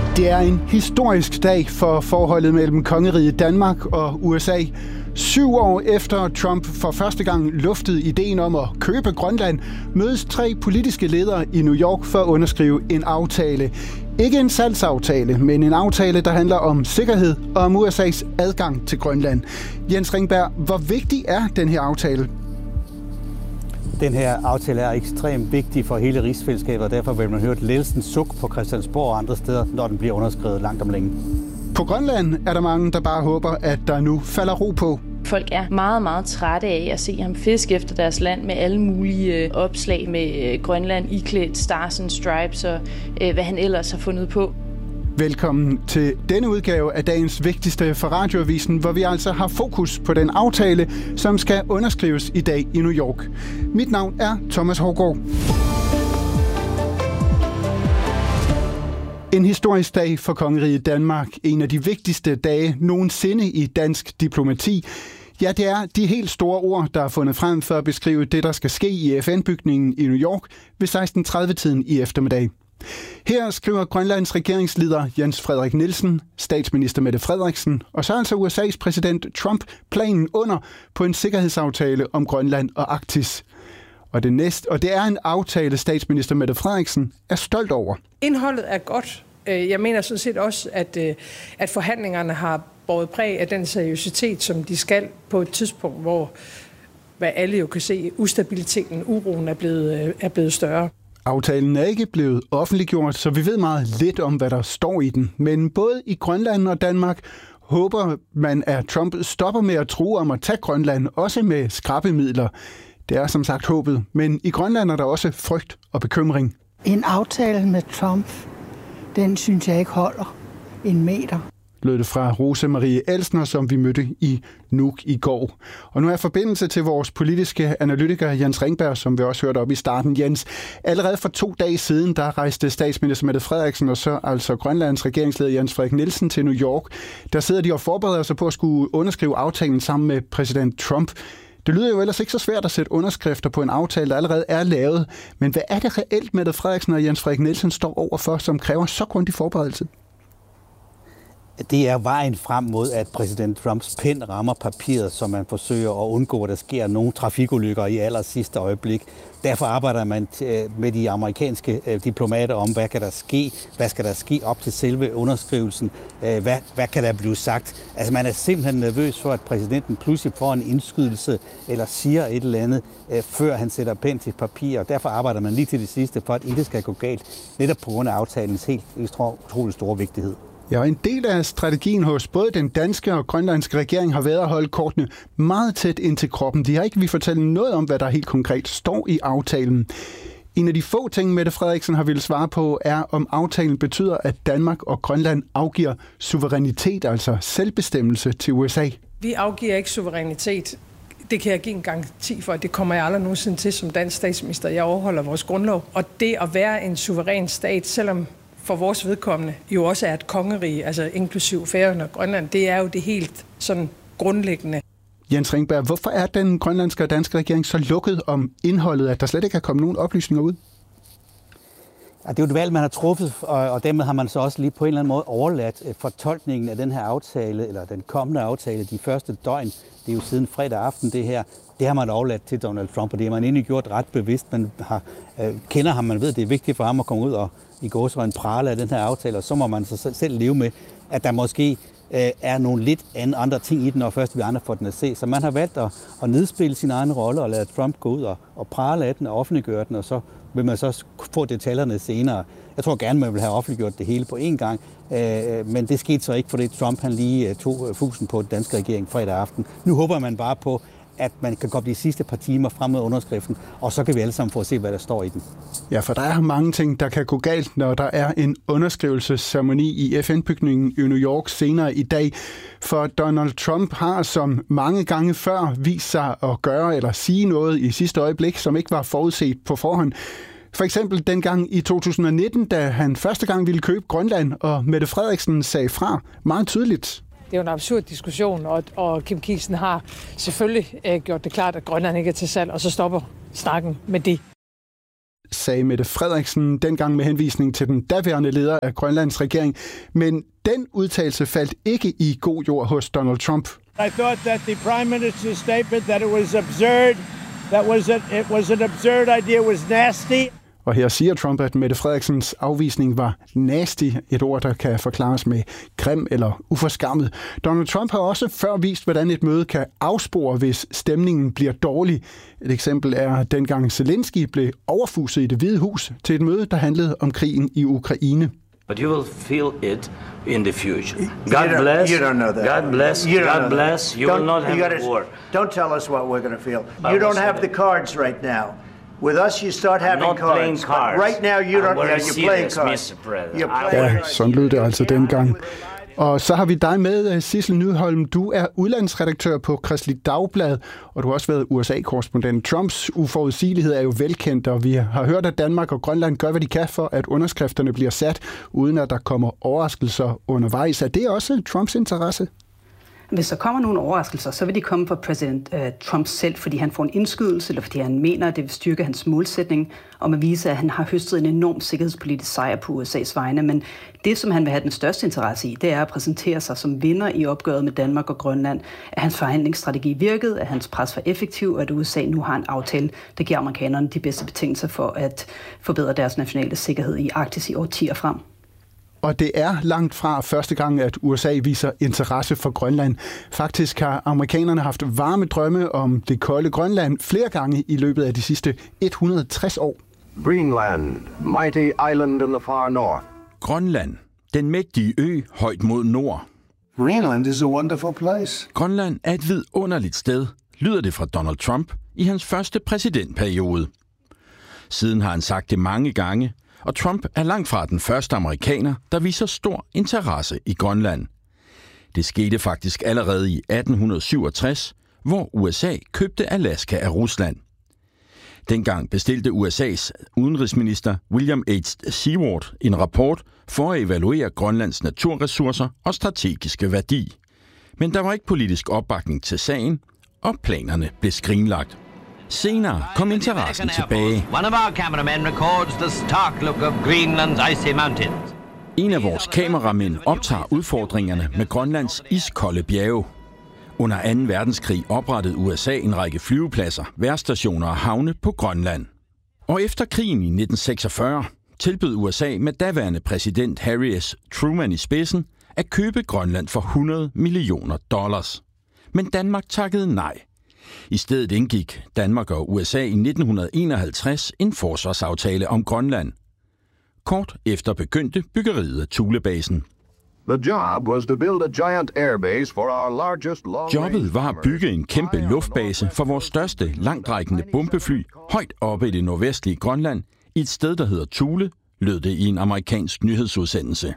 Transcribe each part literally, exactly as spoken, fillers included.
Det er en historisk dag for forholdet mellem kongeriget Danmark og U S A. Syv år efter Trump for første gang luftede ideen om at købe Grønland, mødes tre politiske ledere i New York for at underskrive en aftale. Ikke en salgsaftale, men en aftale, der handler om sikkerhed og om U S A's adgang til Grønland. Jens Ringberg, hvor vigtig er den her aftale? Den her aftale er ekstremt vigtig for hele rigsfællesskabet, og derfor vil man høre et ledelsen suk på Christiansborg og andre steder, når den bliver underskrevet langt om længe. På Grønland er der mange, der bare håber, at der nu falder ro på. Folk er meget, meget trætte af at se ham fiske efter deres land med alle mulige opslag med Grønland iklædt Stars and Stripes og hvad han ellers har fundet på. Velkommen til denne udgave af dagens vigtigste for Radioavisen, hvor vi altså har fokus på den aftale, som skal underskrives i dag i New York. Mit navn er Thomas Hougaard. En historisk dag for kongeriget Danmark. En af de vigtigste dage nogensinde i dansk diplomati. Ja, det er de helt store ord, der er fundet frem for at beskrive det, der skal ske i F N-bygningen i New York ved seksten tredive-tiden i eftermiddag. Her skriver Grønlands regeringsleder Jens Frederik Nielsen, statsminister Mette Frederiksen og så altså U S A's præsident Trump planen under på en sikkerhedsaftale om Grønland og Arktis. Og det, næste, og det er en aftale, statsminister Mette Frederiksen er stolt over. Indholdet er godt. Jeg mener sådan set også, at, at forhandlingerne har båret præg af den seriøsitet, som de skal på et tidspunkt, hvor, hvad alle jo kan se, ustabiliteten, uroen er blevet, er blevet større. Aftalen er ikke blevet offentliggjort, så vi ved meget lidt om, hvad der står i den. Men både i Grønland og Danmark håber man, at Trump stopper med at true om at tage Grønland, også med skrabemidler. Det er som sagt håbet, men i Grønland er der også frygt og bekymring. En aftale med Trump, den synes jeg ikke holder en meter. Lød det fra Rose Marie Elsner, som vi mødte i Nuuk i går. Og nu er forbindelse til vores politiske analytiker Jens Ringberg, som vi også hørte op i starten. Jens, allerede for to dage siden, der rejste statsminister Mette Frederiksen og så altså Grønlands regeringsleder Jens Frederik Nielsen til New York. Der sidder de og forbereder sig på at skulle underskrive aftalen sammen med præsident Trump. Det lyder jo ellers ikke så svært at sætte underskrifter på en aftale, der allerede er lavet. Men hvad er det reelt, Mette Frederiksen og Jens Frederik Nielsen står overfor, som kræver så grundig forberedelse? Det er vejen frem mod, at præsident Trumps pen rammer papiret, så man forsøger at undgå, at der sker nogle trafikulykker i aller sidste øjeblik. Derfor arbejder man med de amerikanske diplomater om, hvad kan der ske, hvad skal der ske op til selve underskrivelsen, hvad, hvad kan der blive sagt. Altså man er simpelthen nervøs for, at præsidenten pludselig får en indskydelse eller siger et eller andet, før han sætter pen til papir. Og derfor arbejder man lige til det sidste, for at intet skal gå galt, netop på grund af aftalens helt utrolig store vigtighed. Ja, en del af strategien hos både den danske og grønlandske regering har været at holde kortene meget tæt ind til kroppen. De har ikke vi fortælle noget om, hvad der helt konkret står i aftalen. En af de få ting, Mette Frederiksen har ville svare på, er, om aftalen betyder, at Danmark og Grønland afgiver suverænitet, altså selvbestemmelse til U S A. Vi afgiver ikke suverænitet. Det kan jeg give en garanti for, at det kommer jeg aldrig nogensinde til som dansk statsminister. Jeg overholder vores grundlov. Og det at være en suveræn stat, selvom for vores vedkommende jo også er et kongerige, altså inklusiv Færøerne og Grønland, det er jo det helt sådan grundlæggende. Jens Ringberg, hvorfor er den grønlandske og danske regering så lukket om indholdet, at der slet ikke er kommet nogen oplysninger ud? Ja, det er jo et valg, man har truffet, og, og dermed har man så også lige på en eller anden måde overladt fortolkningen af den her aftale, eller den kommende aftale, de første døgn, det er jo siden fredag aften det her, det har man overladt til Donald Trump, og det har man egentlig gjort ret bevidst. Man har, øh, kender ham, man ved, det er vigtigt for ham at komme ud og i gåseøjne prale af den her aftale, og så må man så selv leve med, at der måske øh, er nogle lidt andre ting i den, og først vi andre får den at se. Så man har valgt at, at nedspille sin egen rolle og lade Trump gå ud og, og prale af den og offentliggøre den, og så vil man så få detaljerne senere. Jeg tror gerne, man vil have offentliggjort det hele på én gang, øh, men det skete så ikke, fordi Trump han lige tog fusen på den danske regering fredag aften. Nu håber man bare på, at man kan gå de sidste par timer frem med underskriften, og så kan vi alle sammen få at se, hvad der står i den. Ja, for der er mange ting, der kan gå galt, når der er en underskrivelsesceremoni i F N-bygningen i New York senere i dag. For Donald Trump har som mange gange før vist sig at gøre eller sige noget i sidste øjeblik, som ikke var forudset på forhånd. For eksempel dengang i to tusind nitten, da han første gang ville købe Grønland, og Mette Frederiksen sagde fra meget tydeligt. Det er jo en absurd diskussion, og, og Kim Kielsen har selvfølgelig øh, gjort det klart, at Grønland ikke er til salg, og så stopper snakken med det. sagde Mette Frederiksen, dengang med henvisning til den daværende leder af Grønlands regering. Men den udtalelse faldt ikke i god jord hos Donald Trump. I thought that the Prime Minister's statement that it was absurd, that was a, it was an absurd idea, was nasty. Og her siger Trump, at Mette Frederiksens afvisning var nasty, et ord, der kan forklares med grim eller uforskammet. Donald Trump har også før vist, hvordan et møde kan afspore, hvis stemningen bliver dårlig. Et eksempel er, dengang Zelensky blev overfuset i Det Hvide Hus til et møde, der handlede om krigen i Ukraine. But you will feel it in the future. You God don't- bless. you don't know that. God bless. You don't know God that. bless. You Don't- will not you have gotta- a war. Don't tell us what we're going to feel. I You will don't say have that. the cards right now. With us, you start having not cards. playing But cards. right now, you I'm don't. very Yeah, you're playing serious, cards. mister President. You're I'm playing Ja, sådan lød det altså dengang. Og så har vi dig med, Sissel Nyholm. Du er udlandsredaktør på Kristeligt Dagblad, og du har også været U S A-korrespondent. Trumps uforudsigelighed er jo velkendt, og vi har hørt, at Danmark og Grønland gør, hvad de kan for, at underskrifterne bliver sat, uden at der kommer overraskelser undervejs. Er det også Trumps interesse? Hvis der kommer nogle overraskelser, så vil de komme fra præsident uh, Trump selv, fordi han får en indskydelse, eller fordi han mener, at det vil styrke hans målsætning om at vise, at han har høstet en enorm sikkerhedspolitisk sejr på U S A's vegne. Men det, som han vil have den største interesse i, det er at præsentere sig som vinder i opgøret med Danmark og Grønland. At hans forhandlingsstrategi virkede, at hans pres var effektiv, og at U S A nu har en aftale, der giver amerikanerne de bedste betingelser for at forbedre deres nationale sikkerhed i Arktis i årtier frem. Og det er langt fra første gang, at U S A viser interesse for Grønland. Faktisk har amerikanerne haft varme drømme om det kolde Grønland flere gange i løbet af de sidste et hundrede og tres år. Greenland, mighty island in the far north. Grønland, den mægtige ø højt mod nord. Greenland is a wonderful place. Grønland er et vidunderligt sted, lyder det fra Donald Trump i hans første præsidentperiode. Siden har han sagt det mange gange, og Trump er langt fra den første amerikaner, der viser stor interesse i Grønland. Det skete faktisk allerede i atten syvogtres, hvor U S A købte Alaska af Rusland. Dengang bestilte U S A's udenrigsminister William H. Seward en rapport for at evaluere Grønlands naturressourcer og strategiske værdi. Men der var ikke politisk opbakning til sagen, og planerne blev skrinlagt. Senere kom interessen tilbage. One of our cameramen records the stark look of Greenland's icy mountains. En af vores kameramænd optager udfordringerne med Grønlands iskolde bjerge. Under anden verdenskrig oprettede U S A en række flyvepladser, vejrstationer og havne på Grønland. Og efter krigen i nitten seksogfyrre tilbød U S A med daværende præsident Harry S. Truman i spidsen at købe Grønland for hundrede millioner dollars. Men Danmark takkede nej. I stedet indgik Danmark og U S A i nitten enoghalvtreds en forsvarsaftale om Grønland. Kort efter begyndte byggeriet af Thulebasen. The job was to build a giant airbase for our largest long Jobbet var at bygge en kæmpe luftbase for vores største langtrækkende bombefly højt oppe i det nordvestlige Grønland, i et sted, der hedder Thule, lød det i en amerikansk nyhedsudsendelse.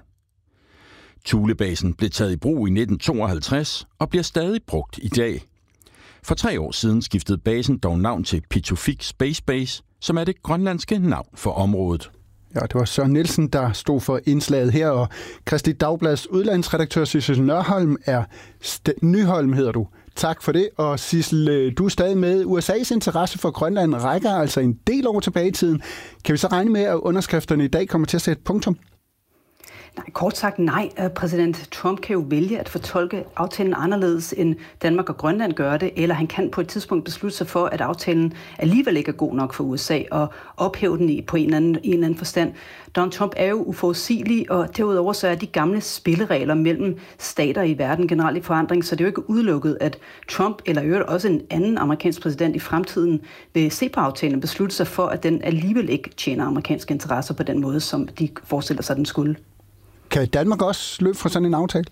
Thulebasen blev taget i brug i nitten tooghalvtreds og bliver stadig brugt i dag. For tre år siden skiftede basen dog navn til Pituffik Space Base, som er det grønlandske navn for området. Ja, det var Søren Nielsen, der stod for indslaget her, og Kristeligt Dagblads udlandsredaktør Sissel Nyholm er st- Nyholm hedder du. Tak for det, og Sissel, du er stadig med. U S A's interesse for Grønland rækker altså en del år tilbage i tiden. Kan vi så regne med, at underskrifterne i dag kommer til at sætte punktum? Nej, kort sagt nej. Præsident Trump kan jo vælge at fortolke aftalen anderledes, end Danmark og Grønland gør det, eller han kan på et tidspunkt beslutte sig for, at aftalen alligevel ikke er god nok for U S A, og ophæve den i på en eller anden, en eller anden forstand. Donald Trump er jo uforudsigelig, og derudover så er de gamle spilleregler mellem stater i verden generelt i forandring, så det er jo ikke udelukket, at Trump, eller i øvrigt også en anden amerikansk præsident i fremtiden, vil se på aftalen og beslutte sig for, at den alligevel ikke tjener amerikanske interesser på den måde, som de forestiller sig, den skulle. Kan Danmark også løbe fra sådan en aftale?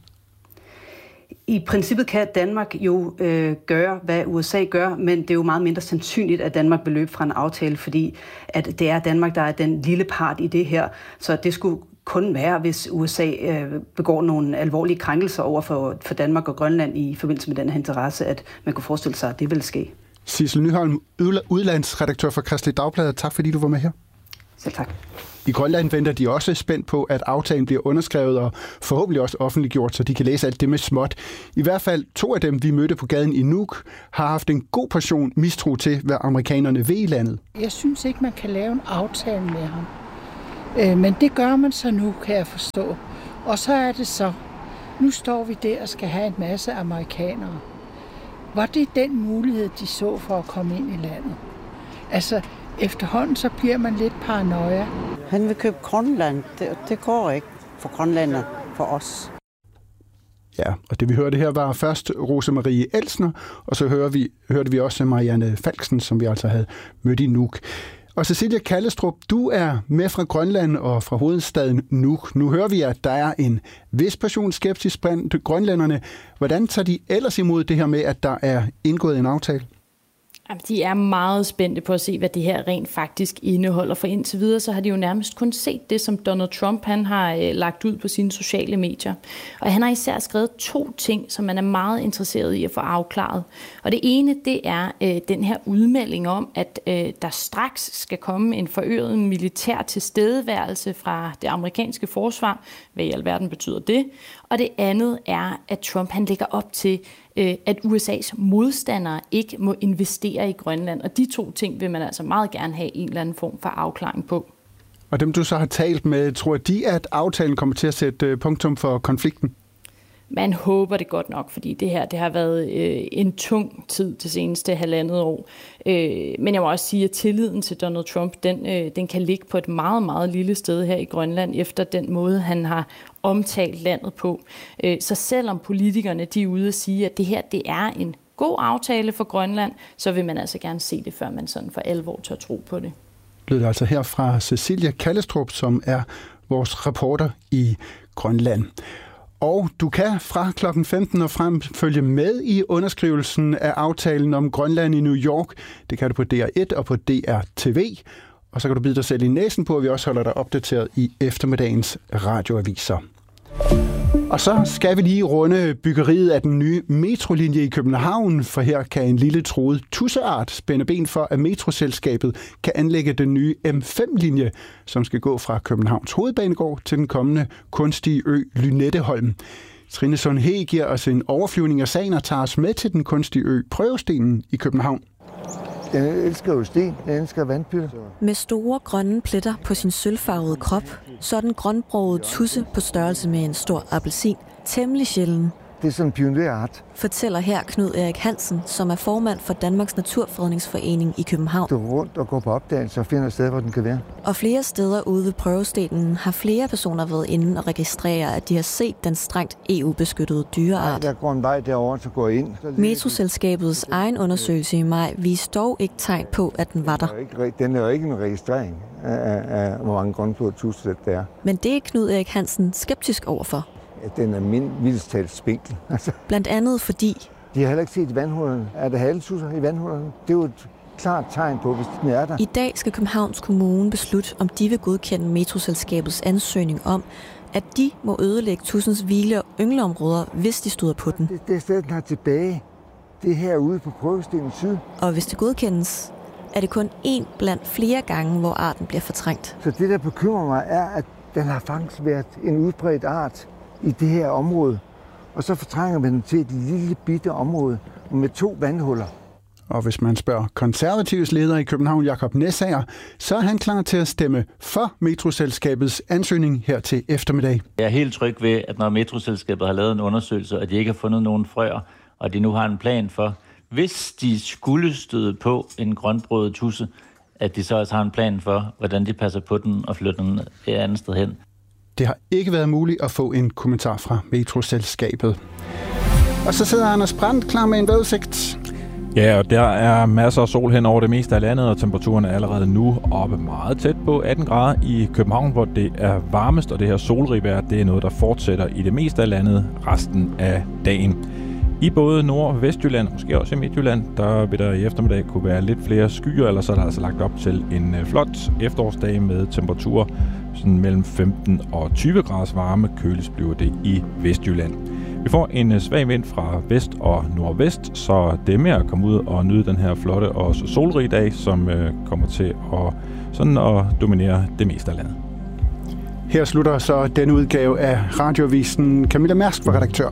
I princippet kan Danmark jo øh, gøre, hvad U S A gør, men det er jo meget mindre sandsynligt, at Danmark vil løbe fra en aftale, fordi at det er Danmark, der er den lille part i det her. Så det skulle kun være, hvis U S A øh, begår nogle alvorlige krænkelser over for, for Danmark og Grønland i forbindelse med den her interesse, at man kunne forestille sig, at det vil ske. Sissel Nyholm, udlandsredaktør for Kristeligt Dagblad. Tak fordi du var med her. Selv tak. I Grønland venter de også spændt på, at aftalen bliver underskrevet og forhåbentlig også offentliggjort, så de kan læse alt det med småt. I hvert fald to af dem, vi mødte på gaden i Nuuk, har haft en god portion mistro til, hvad amerikanerne vil i landet. Jeg synes ikke, man kan lave en aftale med ham. Øh, men det gør man så nu, kan jeg forstå. Og så er det så, nu står vi der og skal have en masse amerikanere. Var det den mulighed, de så for at komme ind i landet? Altså, efterhånden så bliver man lidt paranoia. Han vil købe Grønland. Det, det går ikke for grønlænder, for os. Ja, og det vi hørte her var først Rosemarie Elsner, og så hørte vi, hørte vi også Marianne Falksen, som vi altså havde mødt i Nuuk. Og Cecilia Kallestrup, du er med fra Grønland og fra hovedstaden Nuuk. Nu hører vi, at der er en vis portion skepsis blandt grønlænderne. Hvordan tager de ellers imod det her med, at der er indgået en aftale? De er meget spændte på at se, hvad det her rent faktisk indeholder, for indtil videre så har de jo nærmest kun set det, som Donald Trump han har øh, lagt ud på sine sociale medier. Og han har især skrevet to ting, som man er meget interesseret i at få afklaret. Og det ene, det er øh, den her udmelding om, at øh, der straks skal komme en forøget militær tilstedeværelse fra det amerikanske forsvar. Hvad i alverden betyder det? Og det andet er, at Trump han lægger op til, at U S A's modstandere ikke må investere i Grønland. Og de to ting vil man altså meget gerne have en eller anden form for afklaring på. Og dem, du så har talt med, tror de, at aftalen kommer til at sætte punktum for konflikten? Man håber det godt nok, fordi det her det har været øh, en tung tid det seneste halvandet år. Øh, men jeg må også sige, at tilliden til Donald Trump, den, øh, den kan ligge på et meget, meget lille sted her i Grønland, efter den måde, han har omtalt landet på. Øh, så selvom politikerne de er ude at sige, at det her det er en god aftale for Grønland, så vil man altså gerne se det, før man sådan for alvor tør tro på det. Lød det altså her fra Cecilia Kallestrup, som er vores reporter i Grønland. Og du kan fra klokken femten og frem følge med i underskrivelsen af aftalen om Grønland i New York. Det kan du på D R et og på D R T V. Og så kan du bide dig selv i næsen på, at vi også holder dig opdateret i eftermiddagens radioaviser. Og så skal vi lige runde byggeriet af den nye metrolinje i København, for her kan en lille truet tudseart spænde ben for, at metroselskabet kan anlægge den nye M fem linje, som skal gå fra Københavns Hovedbanegård til den kommende kunstige ø Lynetteholm. Trine Sundhage giver os en overflyvning af sagen og tager os med til den kunstige ø Prøvestenen i København. Den elsker jo sten, den elsker vandpytter. Med store grønne pletter på sin sølvfarvede krop, så er den grønbroget tudse på størrelse med en stor appelsin temmelig sjælden. Det er sådan en pionerart. Fortæller her Knud Erik Hansen, som er formand for Danmarks Naturfredningsforening i København. Du går rundt og går på opdagelse og finder et sted, hvor den kan være. Og flere steder ude ved Prøvestenen har flere personer været inde og registrere, at de har set den strengt E U-beskyttede dyreart. Der går en vej derover, så går ind. Metroselskabets egen undersøgelse i maj viste dog ikke tegn på, at den var der. Den er jo ikke en registrering af, af hvor mange grønbrogede tudser der er. Men det er Knud Erik Hansen skeptisk overfor. Den er mildest talt spinkel. Blandt andet fordi... De har heller ikke set vandhullerne. Er der halvtusser i vandhullerne? Det er jo et klart tegn på, hvis den er der. I dag skal Københavns Kommune beslutte, om de vil godkende metroselskabets ansøgning om, at de må ødelægge tudsens hvile- og yngleområder, hvis de støder på den. Det, det er stedet, den har tilbage. Det er herude på Prøvestenen Syd. Og hvis det godkendes, er det kun én blandt flere gange, hvor arten bliver fortrængt. Så det, der bekymrer mig, er, at den har faktisk været en udbredt art i det her område. Og så fortrænger man den til et lille bitte område med to vandhuller. Og hvis man spørger konservatives leder i København, Jakob Næssager, så er han klar til at stemme for metroselskabets ansøgning her til eftermiddag. Jeg er helt tryg ved, at når metroselskabet har lavet en undersøgelse, og de ikke har fundet nogen frøer, og de nu har en plan for, hvis de skulle støde på en grønbroget tudse, at de så også har en plan for, hvordan de passer på den og flytter den et andet sted hen. Det har ikke været muligt at få en kommentar fra metroselskabet. Og så sidder Anders Brandt klar med en vejrudsigt. Ja, og der er masser af sol hen over det meste af landet, og temperaturen er allerede nu oppe meget tæt på atten grader i København, hvor det er varmest, og det her solrige vejr, det er noget, der fortsætter i det meste af landet resten af dagen. I både Nord- og Vestjylland, måske også i Midtjylland, der vil der i eftermiddag kunne være lidt flere skyer, eller så er der altså lagt op til en flot efterårsdag med temperaturer sådan mellem femten og tyve graders varme. Køligst bliver det i Vestjylland. Vi får en svag vind fra vest og nordvest, så det er med at komme ud og nyde den her flotte og solrige dag, som øh, kommer til at, sådan at dominere det meste af landet. Her slutter så denne udgave af Radioavisen. Camilla Mærsk var redaktør.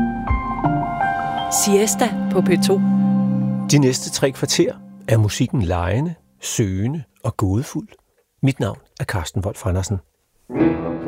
Siesta på P to. De næste tre kvarter er musikken legende, søgende og gådefuld. Mit navn er Carsten Wolf Andersen.